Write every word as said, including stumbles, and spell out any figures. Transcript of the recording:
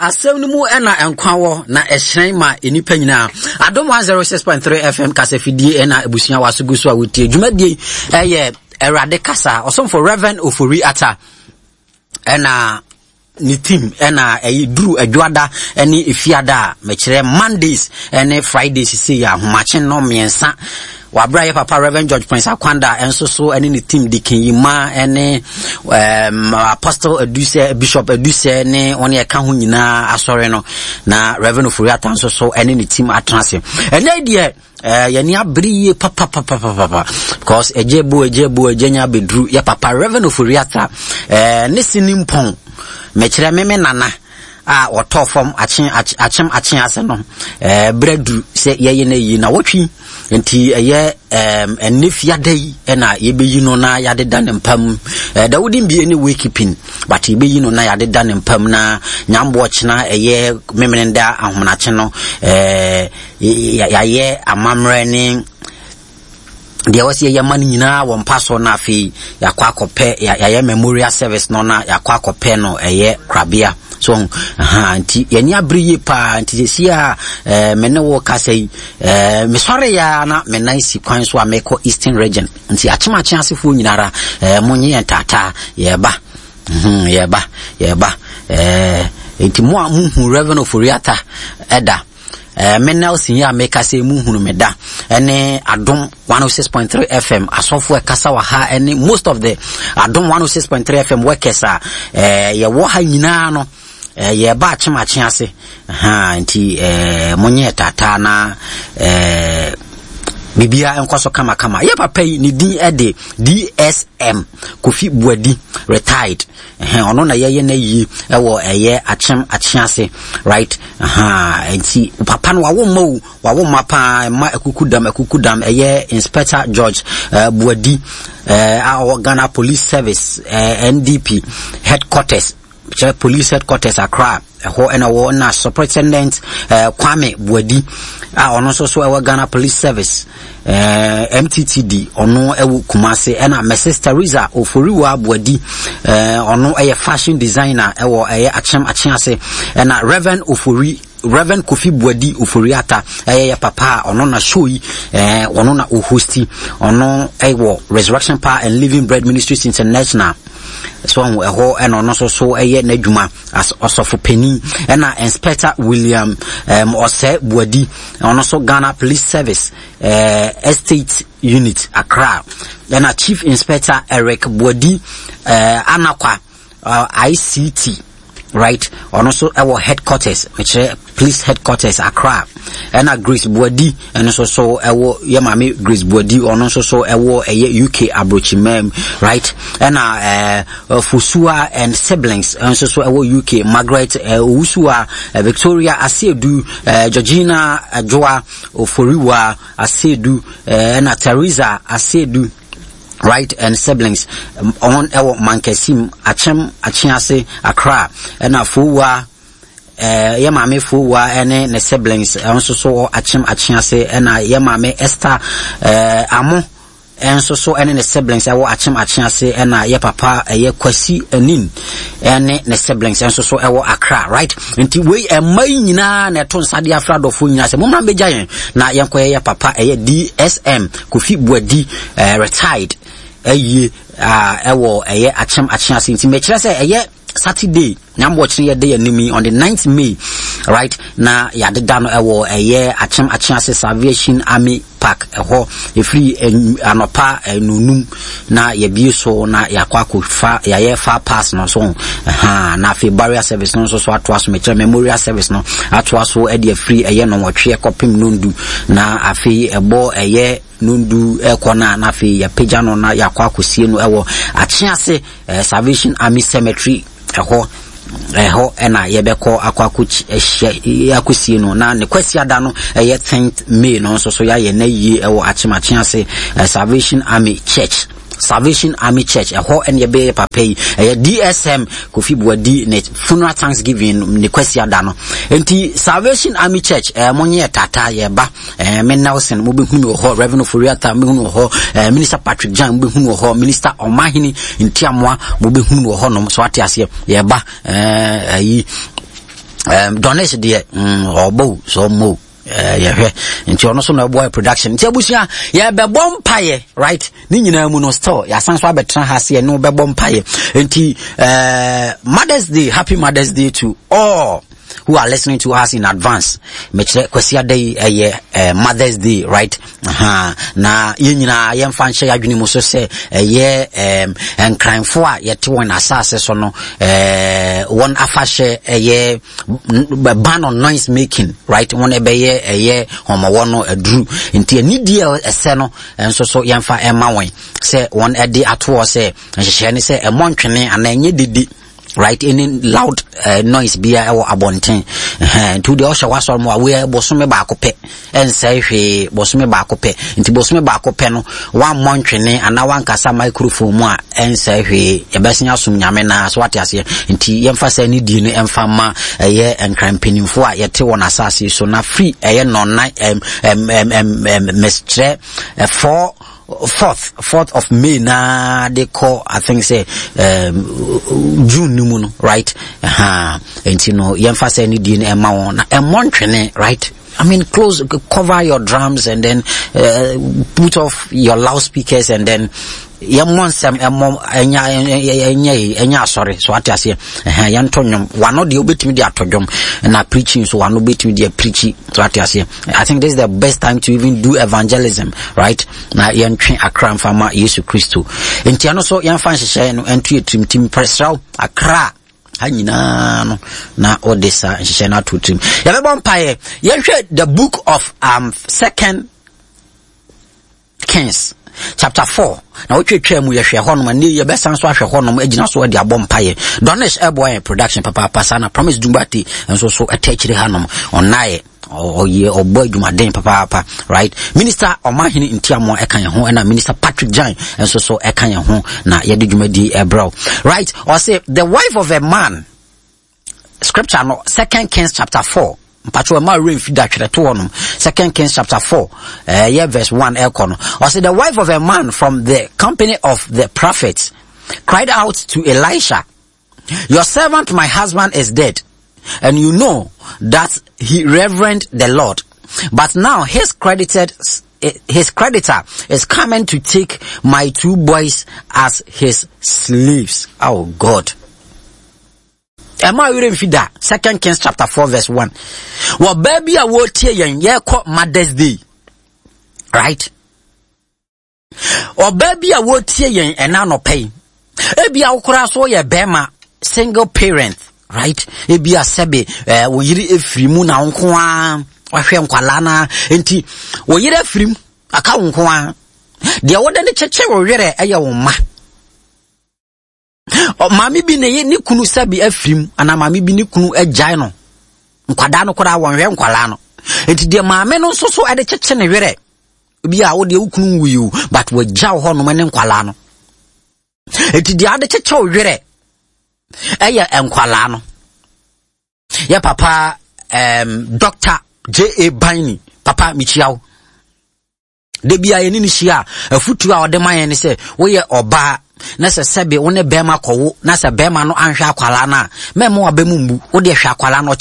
asem no mu ena enkwa wo na ehyen ma enipa nyina Adom one oh six point three F M kasefidie ena ebusua wasogu so awotie dwumadie eye Erade kasa osomfo Reverend Ofori Atta ena ni team ena eyi duru adwada ene efiada mekire Mondays ene Fridays se ya homache no miensa wabra ye papa Reverend George Prince Akwanda enso so ene ni team dikin yima ene um, Apostle Eduse Bishop Eduse ne one e ka ho nyina asore no na Reverend Ofori Atta enso so ene ni team atranse ene die eh yani abriye papa papa papa because ejebo ejebo ejenya bedru ya papa Reverend Ofori Atta eh ne sinimpon mekire meme nana a woto fom achen achem achen ase no eh bredu se yeye na yi na wotwi enti eye em enefia dai na yebeyi no na yade dan empam eh Dawudin bi any wakeeping but yebeyi no na yade dan empam na nyambo chena eye memenenda ahonache no eh yaye amamre ni dia wasi ya mani nyina wo mpaso na afi yakwa akope yaye memorial service no na yakwa akope no eye krabia so aha nti yani abriye pa nti sia eh mene wo kasai eh mesore ya na menaisi kwan so ameko Eastern region nti achima chi asefo nyinara eh munye entata yeba mhm yeba yeba eh nti mo amu Reverend Ofori Atta eda eh menel sinya make say mu hunu meda ene Adom one oh six point three F M asofo ekasa wa ha ene most of the Adom one oh six point three F M workers are eh ye wo ha nyina no eh ye ba chimachi ase ha nti eh monye tata na eh bibia enkoso kama kama ye papa yi ni din ede D S M Kofi Buadi retired eh ono na ye na yi ewo eye achem achiase right aha enti papa no wawo mo wawo mapa ma ekukudam ekukudam eye Inspector George uh, Buadi uh, our Ghana Police Service uh, N D P headquarters police headquarters Accra ho ena wo na superintendent uh, Kwame Buadi a ono so so e Ghana Police Service uh, M T T D ono ewu Kumase ena Missus Teresa Oforiwa Buadi uh, ono eye fashion designer ewo eye achem achiase ena Reverend Ofori Reverend Kofi Buadi Ofori Atta eye papa ono na show yi eh ono na hosti ono ewo Resurrection Power and Living Bread Ministries International so eho eno no so so eye nadwuma as osofo penny ena Inspector William um Ose Buadi ono so Ghana Police Service uh, Estate Unit Accra ena Chief Inspector Eric Buadi uh, Anakwa uh, I C T right ono so our headquarters which police headquarters Accra ena Grace Buadi eno so so ewo yemame Grace Buadi ono so so ewo eye U K Abrochimem right ena eh uh, Fusua and siblings eno so so ewo U K Margaret uh, Usua uh, Victoria Asedu uh, Georgina uh, Joa Oforiwa Asedu uh, ena Teresa Asedu right and siblings um, on ewo Mankesim achem achiase Accra ena Fuwa eh yemame Fuwa ene ne siblings enso so achem achiase ena yemame Esther eh amo enso so ene ne siblings ewo achem achiase ena ye papa eye Kwasi Anin ene ne siblings enso so ewo Accra right nti we emai nyina na to nsade afradofo nyina se momra beja yen na yenkoye ye papa eye D S M Kofi Buadi uh, retired eye ah ewo eye achem achiase nti mekire se eye Saturday nyambo chine day animi on the ninth May right na yadeda no ewo eye achem achiase Salvation Army Park eho efri anopa enunum na yebie so na yakwa kofa yaye fa pass no so ha na fe barrier service no so so atwa so mekire memorial service no atwa so e de free eye no wotwe kopim nondu na afi ebo eye nundu ekona na afi ya page no na yakwa kosie no ewo achiase eh, Salvation Army Cemetery eho eho ena yebeko akwakuchi ehia akosie no na ne kwasi ada no eye tenth May no so so ya ye na yi ewo achimachiase uh, Salvation Army Church Salvation Army Church eho en yebe papai eh D S M Kofi Buadi ne funeral thanksgiving ne kwasi ada no enti Salvation Army Church eh monye tata yeba eh men Nelson mo be hunu ho Reverend Ofori Atta mo hunu ho eh Minister Patrick Jan mo be hunu ho Minister Omahini Ntiamoa mo be hunu ho no so ate ase yeba eh ayi um donation there mm obo so mo eh yehwe nti ono so na boy production nti abusia ye be bompaye right ni nyina mu no store ya san so abetra ha se no be bompaye nti eh Mother's Day, happy Mother's Day to all who are listening to us in advance. Meche kwesi day eh uh, Mother's Day, right? Aha. Na yenyina yemfa nche adwene mu so se eh um enkranfo a yete won asase so no eh one afashe eh ban on noise making, right? One ebeye eh homo wono aduru nti anidie ese no enso so yemfa ema wen se one ede ato se nhehye ne se emontwene ananye didi, right? Any loud uh, noise be our abonten uh, to the osha was more aware bosume baako pe and say he bosume baako pe into bosume baako pe no one month ne and now one kasa microphone mu and say he ebesinya sum nyame na so what ase nti yemfa say ni di no emfa ma eye enkrampenimfo a yete won asase so na free eye no na em em em mestre four fourth fourth of May na they call I think say um, June numu, right? Uh-huh. And you know yemfa say ni di na ema won na emontwene, right? I mean, close, cover your drums and then uh, put off your loudspeakers and then yamon sem emo enya enya enya sorry so what I say eh yantonyom one no de obetimi de atodom na preaching so one obetimi de preaching so what I say I think this is the best time to even do evangelism, right? Na yantwe akra mfama Yesu Kristo enti ano so yamfa nhyehyɛ no entu etrim tim presraw akra anyina no na odesa nhyehyɛ na tutrim ya bebon pae yehwɛ the book of um second Kings chapter four. Now we twa mu ye hwe honom na ye besan so ahwe honom agina so de abom paye Donish Airboy production papa pasana promise dumbati enso so atachire hanom onaye o ye obo adwumaden papa papa, right? Minister Omahini Ntiamo eka ye ho na Minister Patrick Jan enso so eka ye ho na ye de dwumadi ebro, right? Or say the wife of a man, scripture no second Kings chapter four. Patro ma rain feed that to onum second Kings chapter four uh, yeah verse one elkono or say the wife of a man from the company of the prophets cried out to Elisha, your servant my husband is dead, and you know that he reverenced the Lord, but now his credited his creditor is coming to take my two boys as his slaves. Oh God. Emma you fida second Kings chapter four verse one. Well baby a wo tie yen ye call Mother's Day, right? Or baby a wo tie yen ena no pay. Ebi a ukura so ye bema single parent, right? Ebi a sebe eh wo yiri efiri mu na nko a wahwe nkwala na enti wo yiri efiri mu aka nko a de wo de ne cheche wo were eye wo ma. O mami bi ne ni kunu sabi afrim ana mami bi ni kunu agyan no nkwada no kora wonhwe nkwala no enti de mame no so so ade cheche ne were bi a wo de ukunu wuyu but wo jaw ho no ne nkwala no enti de ade cheche wo were eye enkwala no ya papa um Doctor J A Baini papa michiawo de bia ye ni hia afutu a ode man ne se wo ye oba na se sebe wone bema kowo na se bema no anhwe akwala na memo abemumbu wo de hwe akwala no